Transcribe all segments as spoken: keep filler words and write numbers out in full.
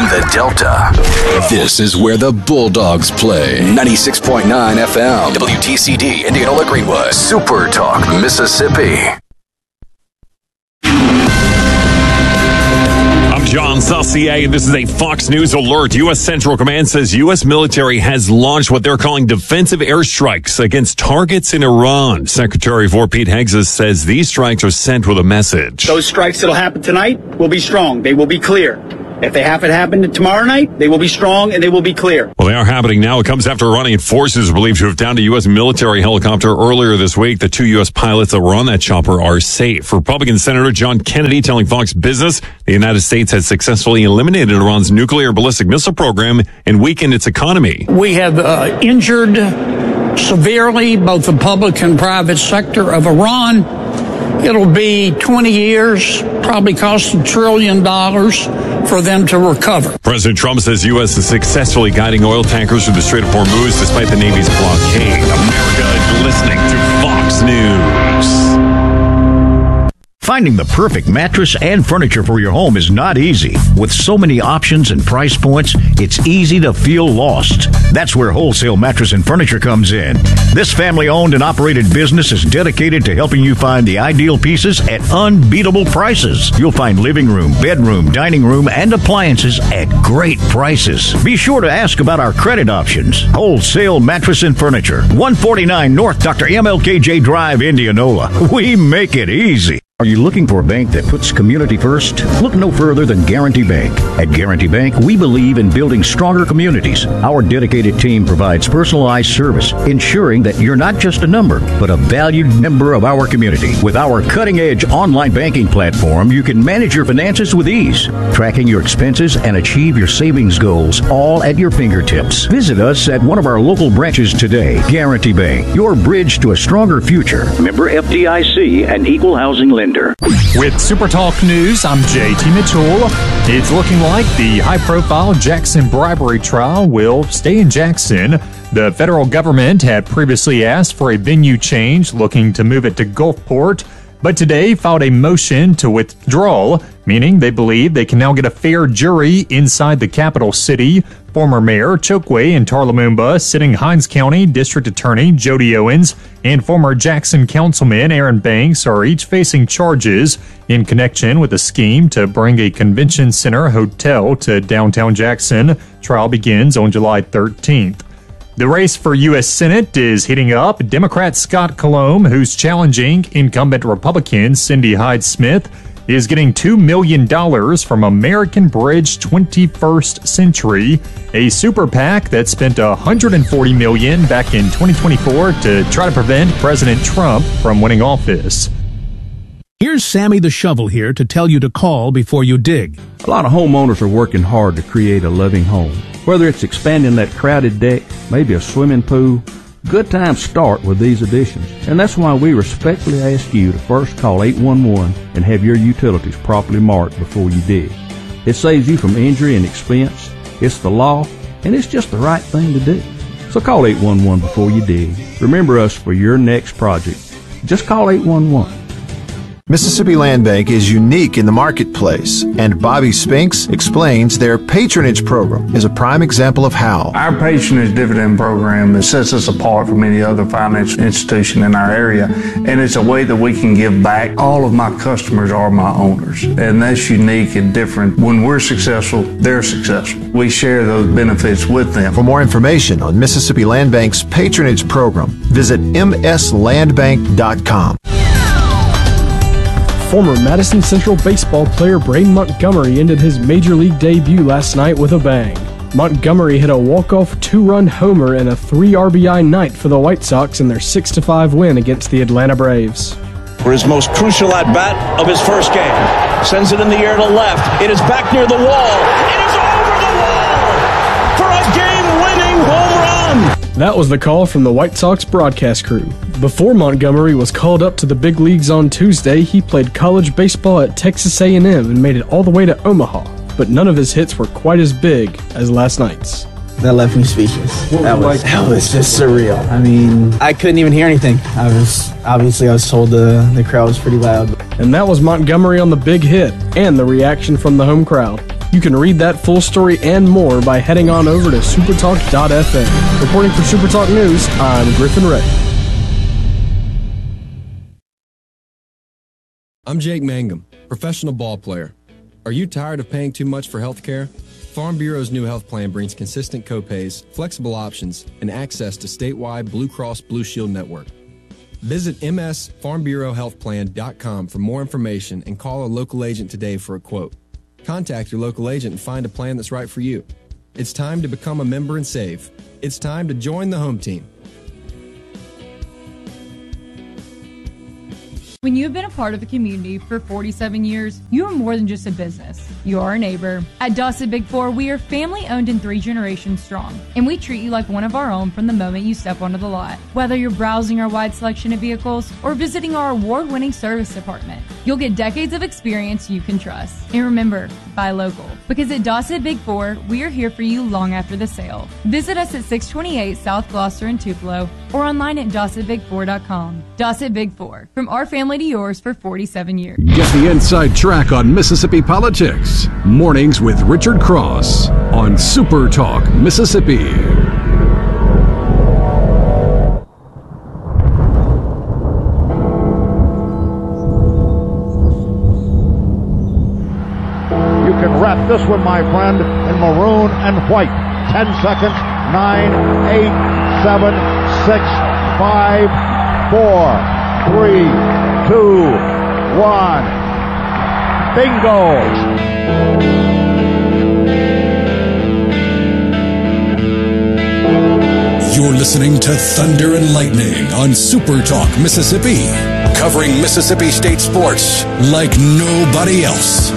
the Delta. This is where the Bulldogs play. ninety-six point nine F M, W T C D, Indianola Greenwood, Super Talk, Mississippi. John Saucier, and this is a Fox News alert. U S. Central Command says U S military has launched what they're calling defensive airstrikes against targets in Iran. Secretary of War Pete Hegseth says these strikes are sent with a message. Those strikes that'll happen tonight will be strong. They will be clear. If they happen to happen tomorrow night, they will be strong and they will be clear. Well, they are happening now. It comes after Iranian forces are believed to have downed a U S military helicopter earlier this week. The two U S pilots that were on that chopper are safe. Republican Senator John Kennedy telling Fox Business the United States has successfully eliminated Iran's nuclear ballistic missile program and weakened its economy. We have uh, injured severely both the public and private sector of Iran. It'll be twenty years, probably cost a trillion dollars for them to recover. President Trump says U S is successfully guiding oil tankers through the Strait of Hormuz despite the Navy's blockade. America is listening to Fox News. Finding the perfect mattress and furniture for your home is not easy. With so many options and price points, it's easy to feel lost. That's where Wholesale Mattress and Furniture comes in. This family-owned and operated business is dedicated to helping you find the ideal pieces at unbeatable prices. You'll find living room, bedroom, dining room, and appliances at great prices. Be sure to ask about our credit options. Wholesale Mattress and Furniture, one forty-nine North Doctor M L K J Drive, Indianola. We make it easy. Are you looking for a bank that puts community first? Look no further than Guarantee Bank. At Guarantee Bank, we believe in building stronger communities. Our dedicated team provides personalized service, ensuring that you're not just a number, but a valued member of our community. With our cutting-edge online banking platform, you can manage your finances with ease, tracking your expenses and achieve your savings goals, all at your fingertips. Visit us at one of our local branches today. Guarantee Bank, your bridge to a stronger future. Member F D I C and Equal Housing Lender. With Super Talk News, I'm J T Mitchell. It's looking like the high-profile Jackson bribery trial will stay in Jackson. The federal government had previously asked for a venue change, looking to move it to Gulfport, but today filed a motion to withdraw, meaning they believe they can now get a fair jury inside the capital city. Former Mayor Chokwe and Tarlamumba, sitting Hinds County District Attorney Jody Owens, and former Jackson Councilman Aaron Banks are each facing charges in connection with a scheme to bring a convention center hotel to downtown Jackson. Trial begins on July thirteenth. The race for U S Senate is heating up. Democrat Scott Colomb, who's challenging incumbent Republican Cindy Hyde-Smith, is getting two million dollars from American Bridge twenty-first Century, a super PAC that spent one hundred forty million dollars back in twenty twenty-four to try to prevent President Trump from winning office. Here's Sammy the Shovel here to tell you to call before you dig. A lot of homeowners are working hard to create a loving home. Whether it's expanding that crowded deck, maybe a swimming pool, good times start with these additions. And that's why we respectfully ask you to first call eight one one and have your utilities properly marked before you dig. It saves you from injury and expense. It's the law, and it's just the right thing to do. So call eight one one before you dig. Remember us for your next project. Just call eight one one. Mississippi Land Bank is unique in the marketplace, and Bobby Spinks explains their patronage program is a prime example of how. Our patronage dividend program sets us apart from any other financial institution in our area, and it's a way that we can give back. All of my customers are my owners, and that's unique and different. When we're successful, they're successful. We share those benefits with them. For more information on Mississippi Land Bank's patronage program, visit m s land bank dot com. Former Madison Central baseball player Braden Montgomery ended his major league debut last night with a bang. Montgomery hit a walk-off two-run homer and a three R B I night for the White Sox in their six to five win against the Atlanta Braves. For his most crucial at-bat of his first game. Sends it in the air to left. It is back near the wall. It is over the wall for a game-winning home run. That was the call from the White Sox broadcast crew. Before Montgomery was called up to the big leagues on Tuesday, he played college baseball at Texas A and M and made it all the way to Omaha, but none of his hits were quite as big as last night's. That left me speechless. That was, that was just surreal. I mean, I couldn't even hear anything. I was, obviously I was told the, the crowd was pretty loud. And that was Montgomery on the big hit and the reaction from the home crowd. You can read that full story and more by heading on over to supertalk dot f m. Reporting for Supertalk News, I'm Griffin Ray. I'm Jake Mangum, professional ball player. Are you tired of paying too much for health care? Farm Bureau's new health plan brings consistent copays, flexible options, and access to statewide Blue Cross Blue Shield network. Visit m s farm bureau health plan dot com for more information and call a local agent today for a quote. Contact your local agent and find a plan that's right for you. It's time to become a member and save. It's time to join the home team. When you have been a part of a community for forty-seven years, you are more than just a business. You are a neighbor. At Dossett Big Four, we are family owned and three generations strong, and we treat you like one of our own from the moment you step onto the lot. Whether you're browsing our wide selection of vehicles or visiting our award-winning service department, you'll get decades of experience you can trust. And remember, buy local, because at Dossett Big Four, we are here for you long after the sale. Visit us at six twenty-eight South Gloucester in Tupelo or online at dossett big four dot com. Dossett Big Four, from our family to yours for forty-seven years. Get the inside track on Mississippi politics. Mornings with Richard Cross on Super Talk Mississippi. You can wrap this one, my friend, in maroon and white. Ten seconds. Nine, eight, seven, six, five, four, three, two, one. Bingo! You're listening to Thunder and Lightning on Super Talk Mississippi, covering Mississippi State sports like nobody else.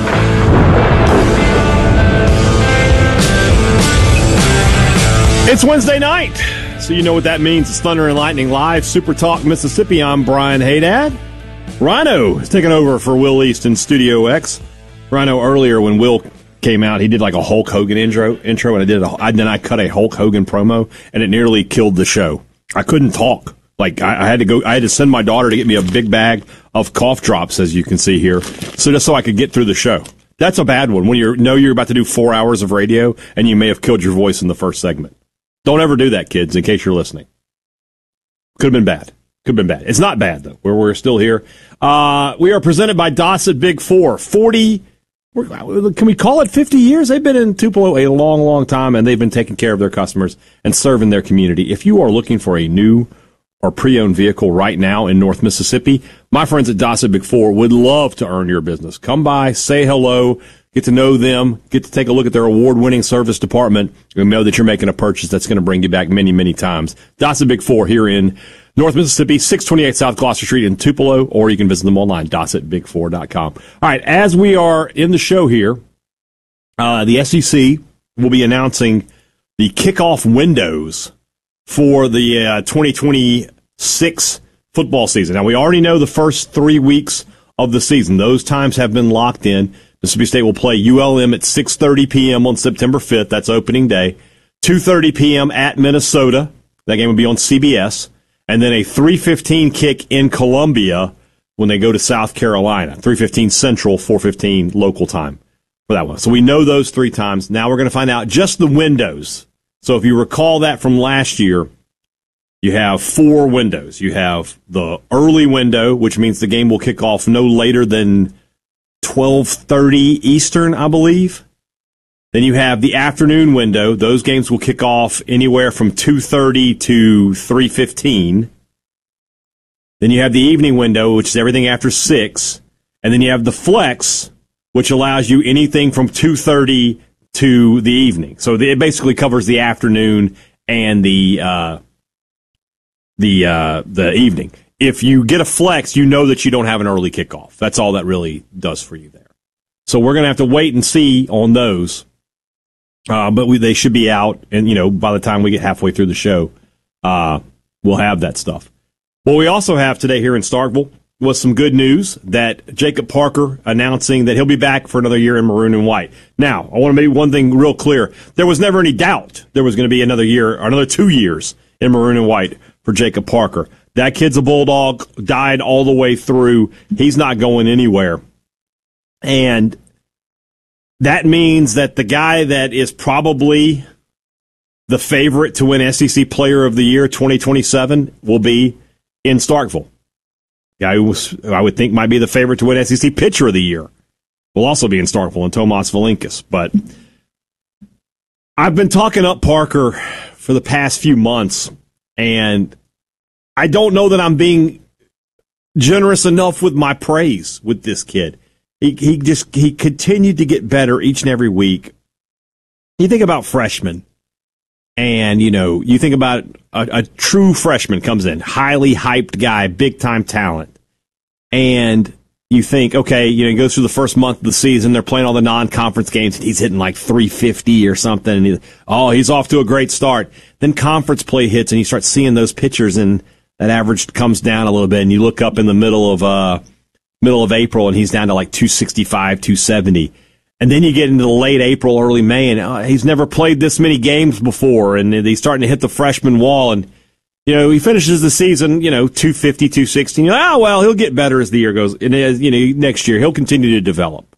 It's Wednesday night, so you know what that means. It's Thunder and Lightning live, Super Talk Mississippi. I'm Brian Haydad. Rhino is taking over for Will East in Studio X. Rhino, earlier when Will came out, he did like a Hulk Hogan intro, intro and I did a, I, then I cut a Hulk Hogan promo, and it nearly killed the show. I couldn't talk. Like I, I had to go. I had to send my daughter to get me a big bag of cough drops, as you can see here, so just so I could get through the show. That's a bad one when you know you're about to do four hours of radio and you may have killed your voice in the first segment. Don't ever do that, kids, in case you're listening. Could have been bad. Could have been bad. It's not bad, though. We're, we're still here. Uh, we are presented by Dossett Big Four. forty, can we call it fifty years? They've been in Tupelo a long, long time, and they've been taking care of their customers and serving their community. If you are looking for a new or pre-owned vehicle right now in North Mississippi, my friends at Dossett Big Four would love to earn your business. Come by, say hello, get to know them, get to take a look at their award-winning service department, and know that you're making a purchase that's going to bring you back many, many times. Dossett Big Four here in North Mississippi, six twenty-eight South Gloucester Street in Tupelo, or you can visit them online, dossett big four dot com. All right, as we are in the show here, uh, the S E C will be announcing the kickoff windows for the uh, twenty twenty-six football season. Now, we already know the first three weeks of the season. Those times have been locked in. Mississippi State will play U L M at six thirty p.m. on September fifth. That's opening day. two thirty p.m. at Minnesota. That game will be on C B S. And then a three fifteen kick in Columbia when they go to South Carolina. three fifteen Central, four fifteen local time for that one. So we know those three times. Now we're going to find out just the windows. So if you recall that from last year, you have four windows. You have the early window, which means the game will kick off no later than twelve thirty Eastern, I believe. Then you have the afternoon window. Those games will kick off anywhere from two thirty to three fifteen. Then you have the evening window, which is everything after six. And then you have the flex, which allows you anything from two thirty to the evening. So it basically covers the afternoon and the uh, the uh, the evening. If you get a flex, you know that you don't have an early kickoff. That's all that really does for you there. So we're going to have to wait and see on those. Uh, but we, they should be out, and, you know, by the time we get halfway through the show, uh, we'll have that stuff. What we also have today here in Starkville was some good news that Jacob Parker announcing that he'll be back for another year in maroon and white. Now, I want to make one thing real clear. There was never any doubt there was going to be another year, or another two years in maroon and white for Jacob Parker. That kid's a Bulldog, died all the way through. He's not going anywhere. And that means that the guy that is probably the favorite to win S E C Player of the Year twenty twenty-seven will be in Starkville. Guy who was, I would think might be the favorite to win S E C Pitcher of the Year will also be in Starkville, and Tomas Valinkas. But I've been talking up Parker for the past few months, and I don't know that I'm being generous enough with my praise with this kid. He he just he continued to get better each and every week. You think about freshmen, and you know you think about a, a true freshman comes in, highly hyped guy, big time talent, and you think, okay, you know, he goes through the first month of the season, they're playing all the non-conference games, and he's hitting like three fifty or something, and he, oh, he's off to a great start. Then conference play hits, and you start seeing those pitchers, and that average comes down a little bit, and you look up in the middle of uh, middle of April, and he's down to like two sixty-five, two seventy. And then you get into the late April, early May, and uh, he's never played this many games before, and he's starting to hit the freshman wall, and you know, he finishes the season, you know, two fifty, two sixty. You're like, oh, well, he'll get better as the year goes. And, as, you know, next year, he'll continue to develop.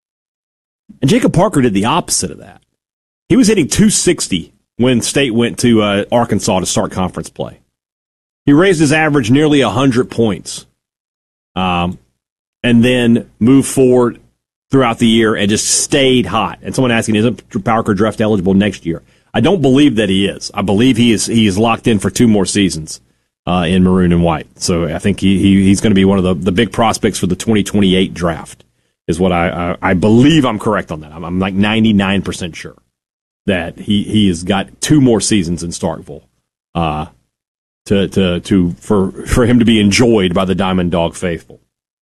And Jacob Parker did the opposite of that. He was hitting two sixty when State went to uh, Arkansas to start conference play. He raised his average nearly one hundred points, um, and then moved forward throughout the year and just stayed hot. And someone asking, isn't Parker draft eligible next year? I don't believe that he is. I believe he is he is locked in for two more seasons uh, in maroon and white. So I think he, he he's going to be one of the, the big prospects for the twenty twenty-eight draft is what I I, I believe. I'm correct on that. I'm, I'm like ninety-nine percent sure that he, he has got two more seasons in Starkville uh, to to to for for him to be enjoyed by the Diamond Dog faithful.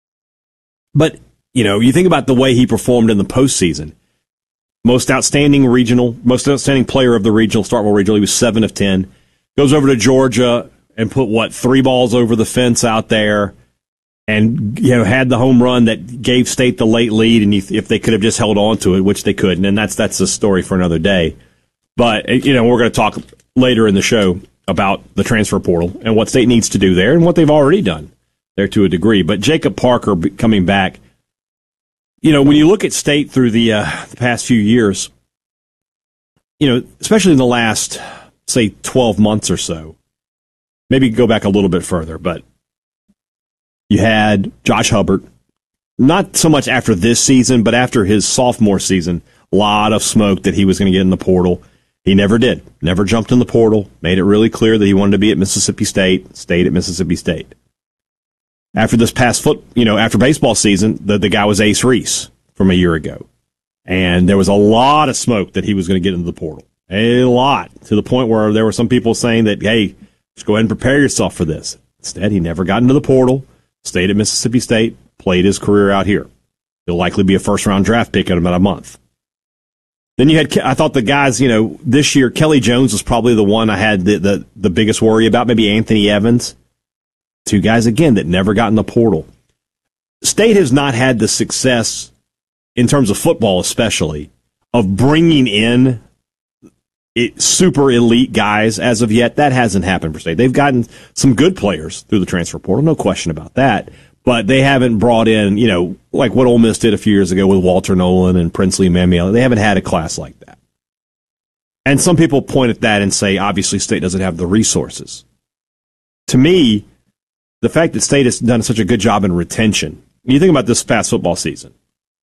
But you know, you think about the way he performed in the postseason. Most outstanding regional, most outstanding player of the regional, Starkville Regional. He was seven of ten. Goes over to Georgia and put, what, three balls over the fence out there and, you know, had the home run that gave State the late lead, and if they could have just held on to it, which they couldn't, and that's that's a story for another day. But, you know, we're going to talk later in the show about the transfer portal and what State needs to do there and what they've already done there to a degree. But Jacob Parker coming back, you know, when you look at State through the, uh, the past few years, you know, especially in the last, say, twelve months or so, maybe go back a little bit further, but you had Josh Hubbard, not so much after this season, but after his sophomore season, a lot of smoke that he was going to get in the portal. He never did. Never jumped in the portal, made it really clear that he wanted to be at Mississippi State, stayed at Mississippi State. After this past foot, you know, after baseball season, the, the guy was Ace Reese from a year ago. And there was a lot of smoke that he was going to get into the portal. A lot. To the point where there were some people saying that, hey, just go ahead and prepare yourself for this. Instead, he never got into the portal, stayed at Mississippi State, played his career out here. He'll likely be a first-round draft pick in about a month. Then you had, I thought the guys, you know, this year, Kelly Jones was probably the one I had the, the, the biggest worry about, maybe Anthony Evans. Two guys, again, that never got in the portal. State has not had the success, in terms of football especially, of bringing in it, super elite guys as of yet. That hasn't happened for State. They've gotten some good players through the transfer portal, no question about that. But they haven't brought in, you know, like what Ole Miss did a few years ago with Walter Nolan and Princely Mamiela. They haven't had a class like that. And some people point at that and say, obviously, State doesn't have the resources. To me, the fact that State has done such a good job in retention, you think about this past football season,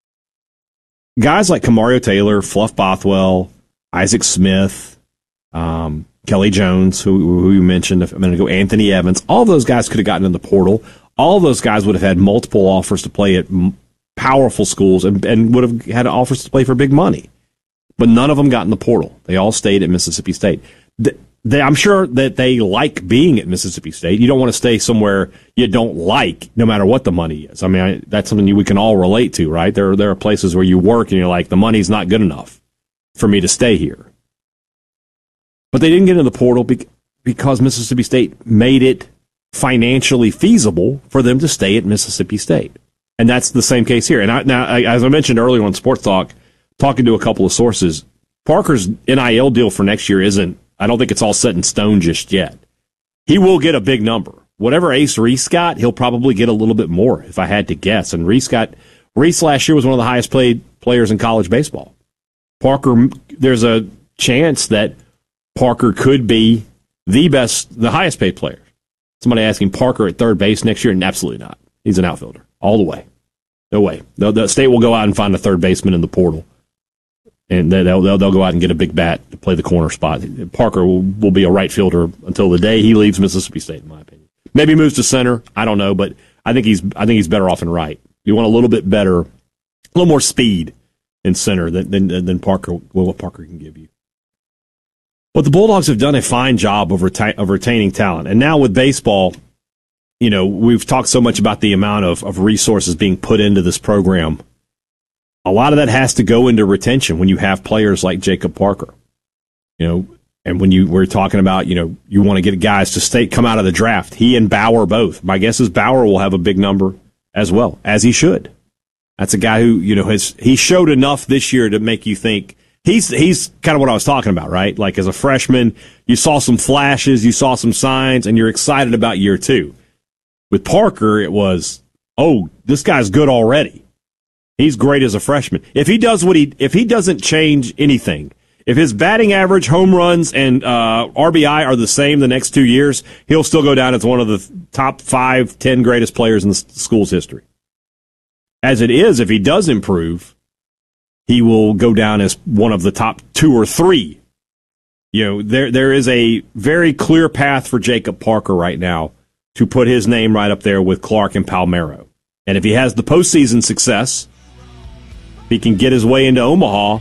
guys like Kamario Taylor, Fluff Bothwell, Isaac Smith, um, Kelly Jones, who, who you mentioned a minute ago, Anthony Evans, all those guys could have gotten in the portal. All those guys would have had multiple offers to play at powerful schools and, and would have had offers to play for big money. But none of them got in the portal. They all stayed at Mississippi State. The, They, I'm sure that they like being at Mississippi State. You don't want to stay somewhere you don't like, no matter what the money is. I mean, I, that's something we can all relate to, right? There, there are places where you work and you're like, the money's not good enough for me to stay here. But they didn't get in the portal be- because Mississippi State made it financially feasible for them to stay at Mississippi State. And that's the same case here. And I, now, I, as I mentioned earlier on Sports Talk, talking to a couple of sources, Parker's N I L deal for next year isn't, I don't think it's all set in stone just yet. He will get a big number. Whatever Ace Reese got, he'll probably get a little bit more, if I had to guess. And Reese got Reese last year was one of the highest paid players in college baseball. Parker, there's a chance that Parker could be the best, the highest paid player. Somebody asking Parker at third base next year, and absolutely not. He's an outfielder all the way. No way. The, the state will go out and find a third baseman in the portal, and they'll, they'll they'll go out and get a big bat to play the corner spot. Parker will, will be a right fielder until the day he leaves Mississippi State, in my opinion. Maybe moves to center. I don't know, but I think he's I think he's better off in right. You want a little bit better, a little more speed in center than than, than Parker. Well, what Parker can give you. But the Bulldogs have done a fine job of, reti- of retaining talent, and now with baseball, you know, we've talked so much about the amount of, of resources being put into this program. A lot of that has to go into retention when you have players like Jacob Parker. You know, and when you we're talking about, you know, you want to get guys to stay come out of the draft. He and Bauer both. My guess is Bauer will have a big number as well, as he should. That's a guy who, you know, has he showed enough this year to make you think he's he's kind of what I was talking about, right? Like as a freshman, you saw some flashes, you saw some signs, and you're excited about year two. With Parker, it was, oh, this guy's good already. He's great as a freshman. If he does what he, if he doesn't change anything, if his batting average, home runs, and uh, R B I are the same the next two years, he'll still go down as one of the top five, ten greatest players in the school's history. As it is, if he does improve, he will go down as one of the top two or three. You know, there there is a very clear path for Jacob Parker right now to put his name right up there with Clark and Palmero. And if he has the postseason success, if he can get his way into Omaha,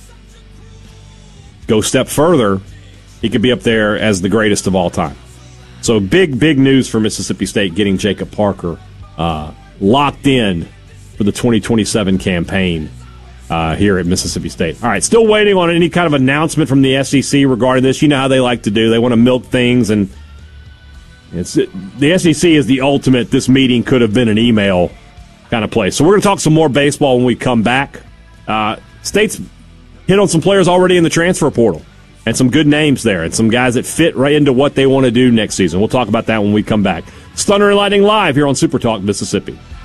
go a step further, he could be up there as the greatest of all time. So big, big news for Mississippi State getting Jacob Parker uh, locked in for the twenty twenty-seven campaign uh, here at Mississippi State. All right, still waiting on any kind of announcement from the S E C regarding this. You know how they like to do. They want to milk things, and it's the S E C is the ultimate, this meeting could have been an email kind of place. So we're going to talk some more baseball when we come back. Uh, State's hit on some players already in the transfer portal, and some good names there, and some guys that fit right into what they want to do next season. We'll talk about that when we come back. Thunder and Lightning live here on Super Talk Mississippi.